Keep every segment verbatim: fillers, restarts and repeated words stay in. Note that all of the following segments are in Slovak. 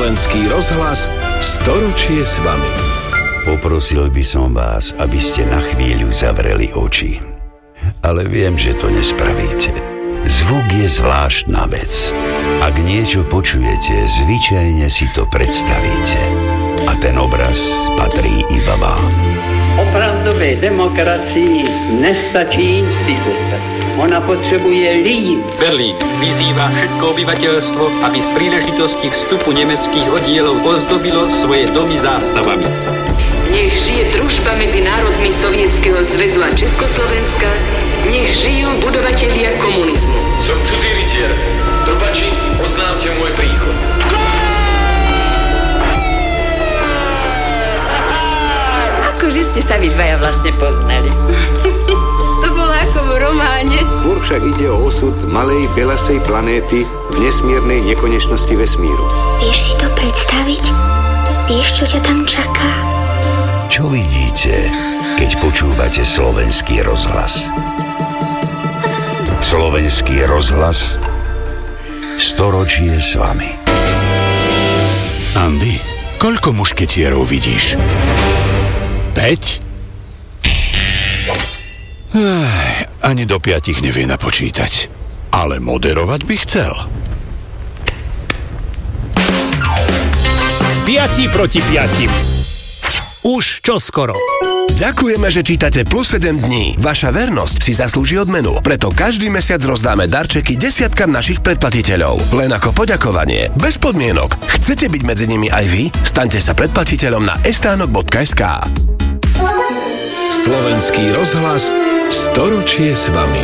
Slovenský rozhlas storočie s vami. Poprosil by som vás, aby ste na chvíľu zavreli oči. Ale viem, že to nespravíte. Zvuk je zvláštna vec. Ak niečo počujete, zvyčajne si to predstavíte. A ten obraz patrí iba vám. Opravdové demokracii nestačí institut. Ona potřebuje lidi. Berlín vyzýva všetko obyvateľstvo, aby v príležitosti vstupu nemeckých oddielov ozdobilo svoje domy zástavami. Nech žije družba medzi národmi Sovietskeho zväzu a Československa. Nech žijú budovatelia komunizmu. Som cudzí rytier. Trubači, oznámte môj príchod. Akože ste sa vy dvaja vlastne poznali. To bolo ako v románe. Skôr však ide o osud malej belasej planéty v nesmiernej nekonečnosti vesmíru. Vieš si to predstaviť? Vieš, čo ťa tam čaká? Čo vidíte, keď počúvate Slovenský rozhlas? Slovenský rozhlas storočie s vami. Andy, koľko mušketierov vidíš? Päť? Ech, ani do piatich nevie napočítať. Ale moderovať by chcel. Piati proti piatim. Už čoskoro. Ďakujeme, že čítate Plus sedem dní. Vaša vernosť si zaslúži odmenu. Preto každý mesiac rozdáme darčeky desiatkam našich predplatiteľov. Len ako poďakovanie. Bez podmienok. Chcete byť medzi nimi aj vy? Staňte sa predplatiteľom na estánok bodka es ká. Slovenský rozhlas storočie s vami.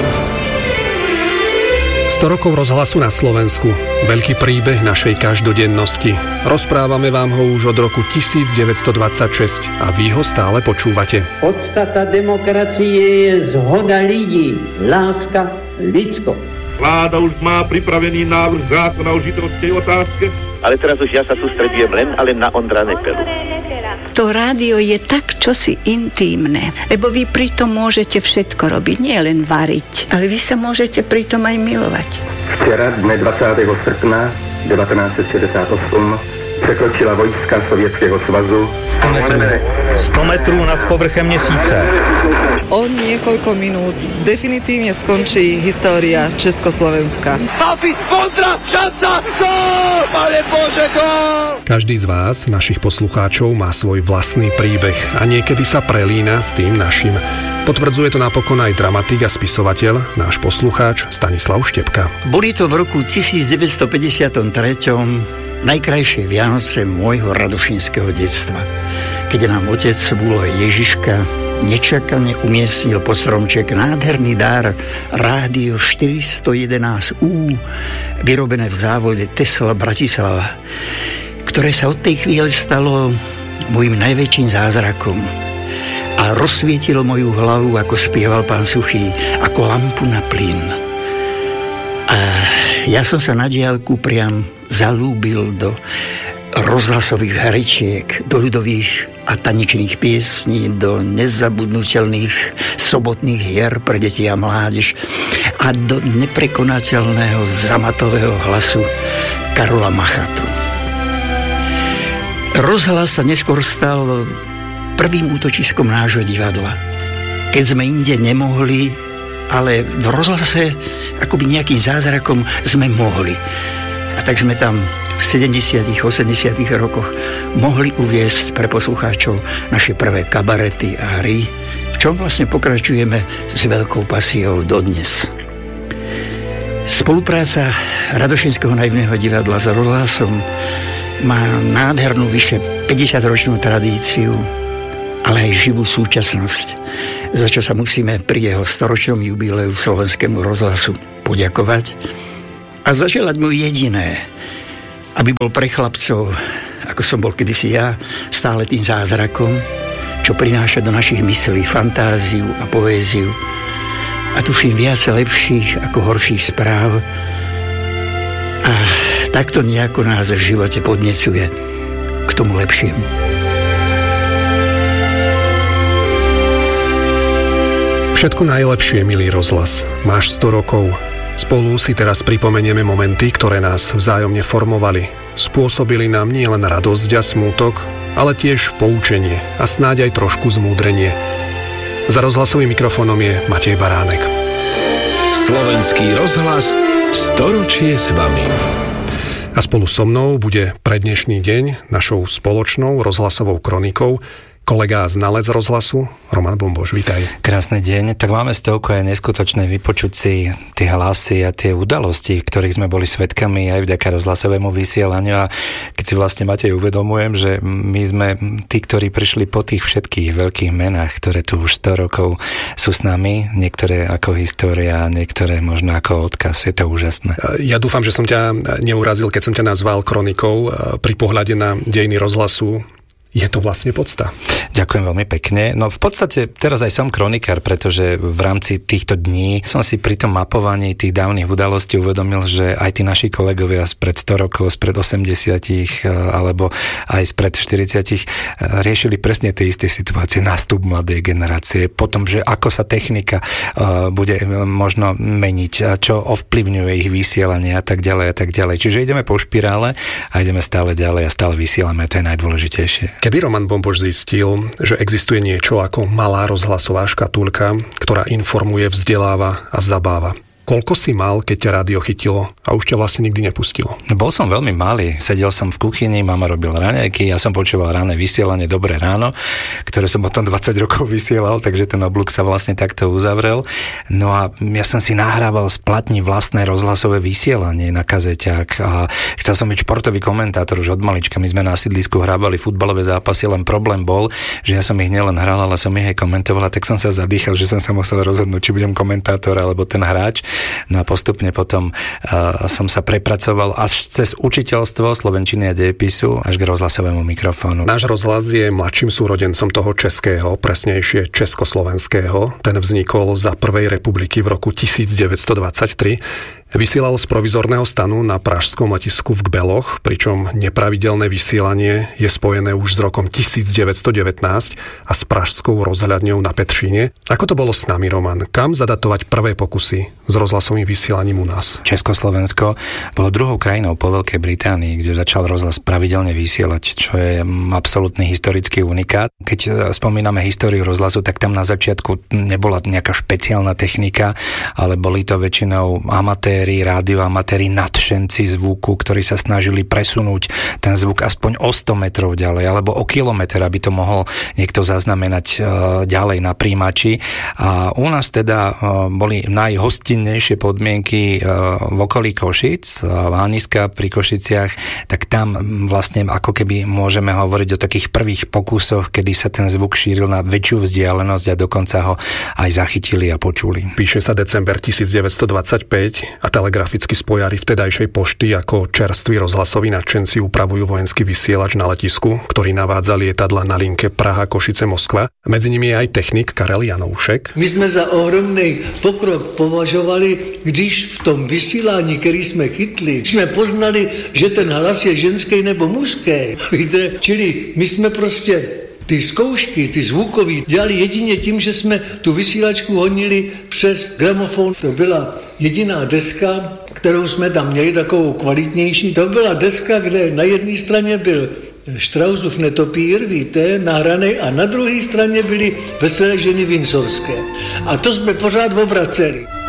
sto rokov rozhlasu na Slovensku. Veľký príbeh našej každodennosti. Rozprávame vám ho už od roku devätnásťstodvadsaťšesť a vy ho stále počúvate. Podstata demokracie je zhoda ľudí, láska, ľudsko. Vláda už má pripravený návrh zákona o židovskej otázke. Ale teraz už ja sa sústredujem len a len na Ondra Nekelu. To rádio je tak čosi intímne, lebo vy pritom môžete všetko robiť, nie len variť, ale vy sa môžete pritom aj milovať. Včera, dne dvacátého srpna devätnásťstošesťdesiatosem, překročila vojska Sovětského svazu sto metrů nad povrchem měsíce. O niekoľko minút definitívne skončí história Československa. Papi, pozdrav, šanca, gól, Pane Bože, gól! Každý z vás, našich poslucháčov, má svoj vlastný príbeh a niekedy sa prelína s tým našim. Potvrdzuje to napokon aj dramatik a spisovateľ, náš poslucháč Stanislav Štepka. Boli to v roku devätnásťstopäťdesiattri najkrajšie Vianoce môjho radošinského detstva, keď nám otec v úlohe Ježiška nečakane umiestnil pod stromček nádherný dar Rádio štyristo jedenásť ú, vyrobené v závode Tesla Bratislava, ktoré sa od tej chvíle stalo môjim najväčším zázrakom a rozsvietilo moju hlavu, ako spieval pán Suchý, ako lampu na plyn. A ja som sa na diaľku priam zalúbil do rozhlasových hrečiek, do ľudových a tanečných piesní, do nezabudnutelných sobotných hier pre deti a mládež a do neprekonateľného zamatového hlasu Karola Machatu. Rozhlas sa neskôr stal prvým útočiskom nášho divadla. Keď sme inde nemohli, ale v rozhlase akoby nejakým zázrakom sme mohli. A tak sme tam v sedemdesiatych, osemdesiatych rokoch mohli uviesť pre poslucháčov naše prvé kabarety a hry, v čom vlastne pokračujeme s veľkou pasiou dodnes. Spolupráca Radošinského naivného divadla s rozhlasom má nádhernú vyše päťdesiatročnú tradíciu, ale aj živú súčasnosť, za čo sa musíme pri jeho storočnom jubileu Slovenskému rozhlasu poďakovať a zaželať mu jediné, aby bol pre chlapcov, ako som bol kedysi ja, stále tým zázrakom, čo prináša do našich myslí fantáziu a poéziu a tuším viac lepších ako horších správ a takto nejako nás v živote podnecuje k tomu lepšiemu. Všetko najlepšie, milý rozhlas. Máš sto rokov. Spolu si teraz pripomenieme momenty, ktoré nás vzájomne formovali. Spôsobili nám nielen radosť a smútok, ale tiež poučenie a snáď aj trošku zmúdrenie. Za rozhlasovým mikrofónom je Matej Baránek. Slovenský rozhlas storočie s vami. A spolu so mnou bude pre dnešný deň našou spoločnou rozhlasovou kronikou kolega a znalec rozhlasu Roman Bomboš. Vítaj. Krásny deň. Tak máme stovku aj neskutočné vypočuť si tie hlasy a tie udalosti, ktorých sme boli svedkami aj vďaka rozhlasovému vysielaniu. A keď si vlastne, Matej, uvedomujem, že my sme tí, ktorí prišli po tých všetkých veľkých menách, ktoré tu už sto rokov sú s nami, niektoré ako história, niektoré možno ako odkaz. Je to úžasné. Ja dúfam, že som ťa neurazil, keď som ťa nazval kronikou. Pri pohľade na dejiny rozhlasu je to vlastne podsta. Ďakujem veľmi pekne. No v podstate teraz aj som kronikár, pretože v rámci týchto dní som si pri tom mapovaní tých dávnych udalostí uvedomil, že aj tí naši kolegovia spred sto rokov, spred osemdesiat alebo aj spred štyridsať riešili presne tie isté situácie, nástup mladej generácie, potom, že ako sa technika bude možno meniť, čo ovplyvňuje ich vysielanie a tak ďalej a tak ďalej. Čiže ideme po špirále a ideme stále ďalej a stále vysielame, to je najdôležitejšie. Kedy Roman Bomboš zistil, že existuje niečo ako malá rozhlasová škatulka, ktorá informuje, vzdeláva a zabáva? Koľko si mal, keď ťa rádio chytilo a už ťa vlastne nikdy nepustilo? Bol som veľmi malý. Sedel som v kuchyni, mama robila raňajky, ja som počúval ranné vysielanie Dobré ráno, ktoré som potom dvadsať rokov vysielal, takže ten oblúk sa vlastne takto uzavrel. No a ja som si nahrával z platní vlastné rozhlasové vysielanie na kazeťák a chcel som byť športový komentátor už od malička. My sme na sídlisku hrávali futbalové zápasy, len problém bol, že ja som ich nielen hral, ale som ich aj komentoval, tak som sa zadýchal, že som sa musel rozhodnúť, či budem komentátor alebo ten hráč. No a postupne potom uh, som sa prepracoval až cez učiteľstvo slovenčiny a dejepisu až k rozhlasovému mikrofónu. Náš rozhlas je mladším súrodencom toho českého, presnejšie československého. Ten vznikol za prvej republiky v roku devätnásťstodvadsaťtri. Vysielal z provizorného stanu na pražskom letisku v Kbeloch, pričom nepravidelné vysielanie je spojené už s rokom devätnásťstodevätnásť a s pražskou rozhľadňou na Petříne. Ako to bolo s nami, Roman? Kam zadatovať prvé pokusy s rozhlasovým vysielaním u nás? Československo bolo druhou krajinou po Veľkej Británii, kde začal rozhlas pravidelne vysielať, čo je absolútny historický unikát. Keď spomíname históriu rozhlasu, tak tam na začiatku nebola nejaká špeciálna technika, ale boli to väčšinou amatéri, rádioamatéri, nadšenci zvuku, ktorí sa snažili presunúť ten zvuk aspoň o sto metrov ďalej, alebo o kilometr, aby to mohol niekto zaznamenať uh, ďalej na príjimači. A u nás teda uh, boli najhostinnejšie podmienky uh, v okolí Košic, uh, Vániska pri Košiciach, tak tam vlastne ako keby môžeme hovoriť o takých prvých pokusoch, kedy sa ten zvuk šíril na väčšiu vzdialenosť a dokonca ho aj zachytili a počuli. Píše sa december devätnásťstodvadsaťpäť a telegrafickí spojári vtedajšej pošty ako čerství rozhlasoví nadšenci upravujú vojenský vysielač na letisku, ktorý navádza lietadla na linke Praha, Košice, Moskva. Medzi nimi je aj technik Karel Janoušek. My jsme za ohromný pokrok považovali, když v tom vysílání, který jsme chytli, jsme poznali, že ten hlas je ženský nebo mužský. Víte? Čili my jsme prostě ty zkoušky, ty zvukový, dělali jedině tím, že jsme tu vysílačku honili přes gramofon. To byla jediná deska, kterou jsme tam měli, takovou kvalitnější. To byla deska, kde na jedné straně byl Straussův netopír, víte, nahraný, a na druhé straně byly Veselé ženy Windsorské. A to jsme pořád obraceli.